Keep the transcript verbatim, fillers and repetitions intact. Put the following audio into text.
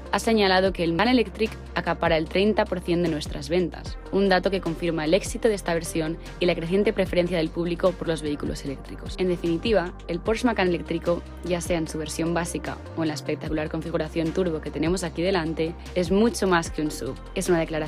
ha señalado que el Macan Electric acapara el treinta por ciento de nuestras ventas, un dato que confirma el éxito de esta versión y la creciente preferencia del público por los vehículos eléctricos. En definitiva, el Porsche Macan eléctrico, ya sea en su versión básica o en la espectacular configuración turbo que tenemos aquí delante, es mucho más que un S U V. Es una declaración